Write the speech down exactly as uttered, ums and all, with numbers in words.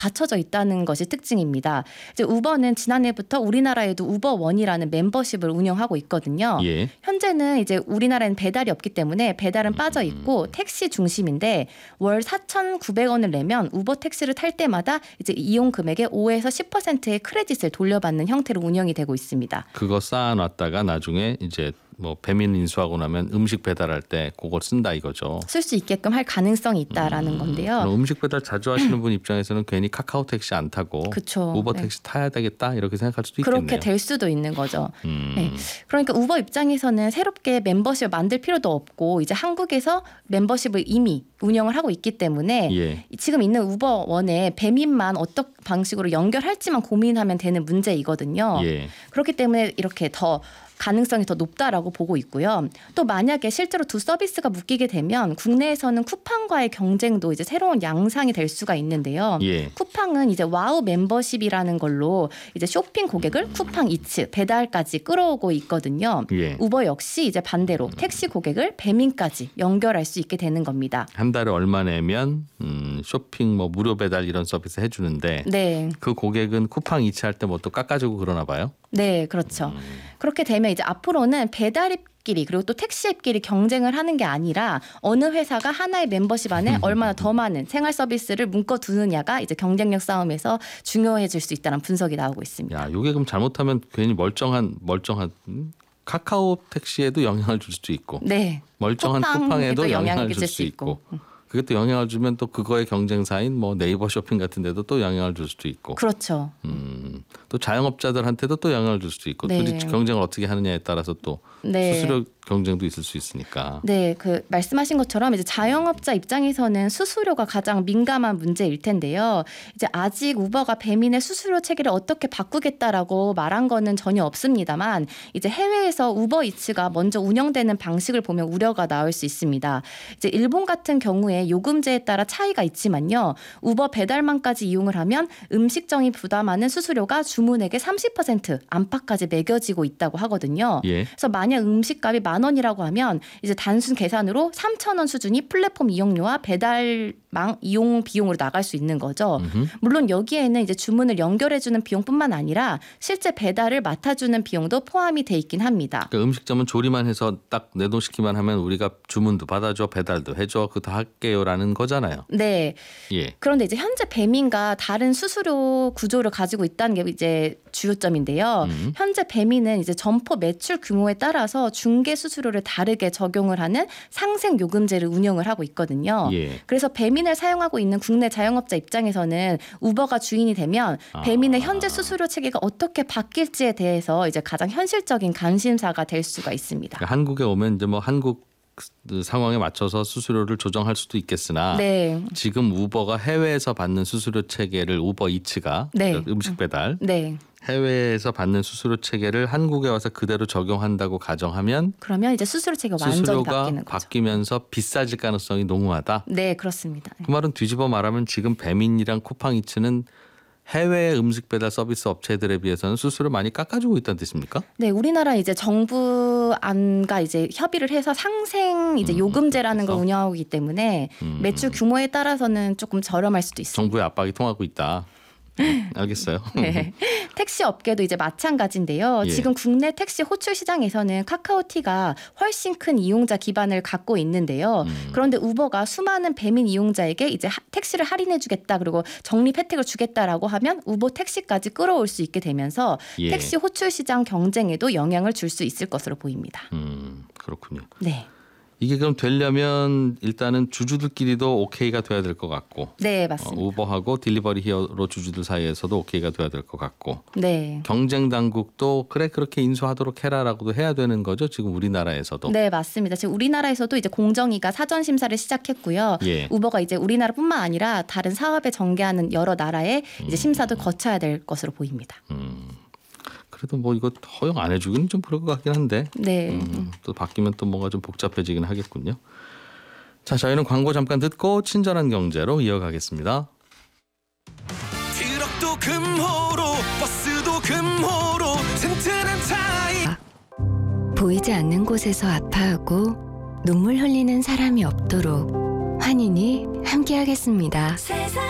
갖춰져 있다는 것이 특징입니다. 이제 우버는 지난해부터 우리나라에도 우버원이라는 멤버십을 운영하고 있거든요. 예. 현재는 이제 우리나라에는 배달이 없기 때문에 배달은 빠져 있고 택시 중심인데 월 사천구백 원을 내면 우버 택시를 탈 때마다 이제 이용 금액의 오에서 십 퍼센트의 크레딧을 돌려받는 형태로 운영이 되고 있습니다. 그거 쌓아놨다가 나중에 이제 뭐 배민 인수하고 나면 음식 배달할 때 그걸 쓴다 이거죠. 쓸 수 있게끔 할 가능성이 있다라는 음, 건데요. 음식 배달 자주 하시는 분 입장에서는 괜히 카카오 택시 안 타고 그쵸. 우버 네. 택시 타야 되겠다 이렇게 생각할 수도 있겠네요. 그렇게 될 수도 있는 거죠. 음. 네. 그러니까 우버 입장에서는 새롭게 멤버십을 만들 필요도 없고 이제 한국에서 멤버십을 이미 운영을 하고 있기 때문에 예. 지금 있는 우버원에 배민만 어떤 방식으로 연결할지만 고민하면 되는 문제이거든요. 예. 그렇기 때문에 이렇게 더 가능성이 더 높다라고 보고 있고요. 또 만약에 실제로 두 서비스가 묶이게 되면 국내에서는 쿠팡과의 경쟁도 이제 새로운 양상이 될 수가 있는데요. 예. 쿠팡은 이제 와우 멤버십이라는 걸로 이제 쇼핑 고객을 쿠팡 이츠 배달까지 끌어오고 있거든요. 예. 우버 역시 이제 반대로 택시 고객을 배민까지 연결할 수 있게 되는 겁니다. 한 달에 얼마 내면 음, 쇼핑 뭐 무료 배달 이런 서비스 해주는데 네. 그 고객은 쿠팡 이체할 때 뭐 또 깎아주고 그러나 봐요. 네, 그렇죠. 음. 그렇게 되면 이제 앞으로는 배달앱끼리 그리고 또 택시앱끼리 경쟁을 하는 게 아니라 어느 회사가 하나의 멤버십 안에 얼마나 더 많은 생활 서비스를 묶어두느냐가 이제 경쟁력 싸움에서 중요해질 수 있다는 분석이 나오고 있습니다. 야, 이게 그럼 잘못하면 괜히 멀쩡한 멀쩡한 음? 카카오 택시에도 영향을 줄 수도 있고, 네. 멀쩡한 쿠팡에도 쿠팡에도 영향을 영향을 줄 수 있고. 그게 또 영향을 주면 또 그거의 경쟁사인 뭐 네이버 쇼핑 같은 데도 또 영향을 줄 수도 있고. 그렇죠. 음, 또 자영업자들한테도 또 영향을 줄 수도 있고. 네. 둘이 경쟁을 어떻게 하느냐에 따라서 또 네. 수수료 경쟁도 있을 수 있으니까. 네, 그 말씀하신 것처럼 이제 자영업자 입장에서는 수수료가 가장 민감한 문제일 텐데요. 이제 아직 우버가 배민의 수수료 체계를 어떻게 바꾸겠다라고 말한 거는 전혀 없습니다만 이제 해외에서 우버 이츠가 먼저 운영되는 방식을 보면 우려가 나올 수 있습니다. 이제 일본 같은 경우에 요금제에 따라 차이가 있지만요. 우버 배달만까지 이용을 하면 음식점이 부담하는 수수료가 주문액의 삼십 퍼센트 안팎까지 매겨지고 있다고 하거든요. 예. 그래서 만약 음식값이 만 원이라고 하면 이제 단순 계산으로 삼천 원 수준이 플랫폼 이용료와 배달망 이용 비용으로 나갈 수 있는 거죠. 음흠. 물론 여기에는 이제 주문을 연결해주는 비용뿐만 아니라 실제 배달을 맡아주는 비용도 포함이 돼 있긴 합니다. 그러니까 음식점은 조리만 해서 딱 내돈시키만 하면 우리가 주문도 받아줘, 배달도 해줘, 그거 다 할게요라는 거잖아요. 네. 예. 그런데 이제 현재 배민과 다른 수수료 구조를 가지고 있다는 게 이제 주요점인데요. 음. 현재 배민은 이제 점포 매출 규모에 따라서 중개 수수료를 다르게 적용을 하는 상생 요금제를 운영을 하고 있거든요. 예. 그래서 배민을 사용하고 있는 국내 자영업자 입장에서는 우버가 주인이 되면 배민의 아. 현재 수수료 체계가 어떻게 바뀔지에 대해서 이제 가장 현실적인 관심사가 될 수가 있습니다. 그러니까 한국에 오면 이제 뭐 한국 상황에 맞춰서 수수료를 조정할 수도 있겠으나 네. 지금 우버가 해외에서 받는 수수료 체계를 우버 이츠가 네. 그러니까 음식 배달 네. 해외에서 받는 수수료 체계를 한국에 와서 그대로 적용한다고 가정하면 그러면 이제 수수료 체계가 완전히 수수료가 바뀌는 거죠. 바뀌면서 비싸질 가능성이 농후하다. 네, 그렇습니다. 네. 그 말은 뒤집어 말하면 지금 배민이랑 쿠팡 이츠는 해외 음식 배달 서비스 업체들에 비해서는 수수료 많이 깎아주고 있다는 뜻입니까? 네, 우리나라 이제 정부 안과 이제 협의를 해서 상생 이제 음, 요금제라는 걸 그래서? 운영하고 있기 때문에 음. 매출 규모에 따라서는 조금 저렴할 수도 있습니다. 정부의 압박이 통하고 있다. 알겠어요. 네. 택시 업계도 이제 마찬가지인데요. 예. 지금 국내 택시 호출 시장에서는 카카오티가 훨씬 큰 이용자 기반을 갖고 있는데요. 음. 그런데 우버가 수많은 배민 이용자에게 이제 하, 택시를 할인해주겠다 그리고 적립 혜택을 주겠다라고 하면 우버 택시까지 끌어올 수 있게 되면서 예. 택시 호출 시장 경쟁에도 영향을 줄 수 있을 것으로 보입니다. 음, 그렇군요. 네. 이게 그럼 되려면 일단은 주주들끼리도 오케이가 돼야 될 것 같고 네, 어, 맞습니다. 우버하고 딜리버리 히어로 주주들 사이에서도 오케이가 돼야 될 것 같고 네. 경쟁 당국도 그래 그렇게 인수하도록 해라라고도 해야 되는 거죠. 지금 우리나라에서도. 네, 맞습니다. 지금 우리나라에서도 이제 공정위가 사전 심사를 시작했고요. 예. 우버가 이제 우리나라뿐만 아니라 다른 사업에 전개하는 여러 나라의 이제 심사도 거쳐야 될 것으로 보입니다. 음, 그래도 뭐 이거 허용 안 해주기는 좀 그럴 것 같긴 한데 네. 음, 또 바뀌면 또 뭔가 좀 복잡해지긴 하겠군요. 자, 저희는 광고 잠깐 듣고 친절한 경제로 이어가겠습니다. 트럭도 금호로 버스도 금호로 튼튼한 차이. 보이지 않는 곳에서 아파하고 눈물 흘리는 사람이 없도록 환인이 함께하겠습니다. 세상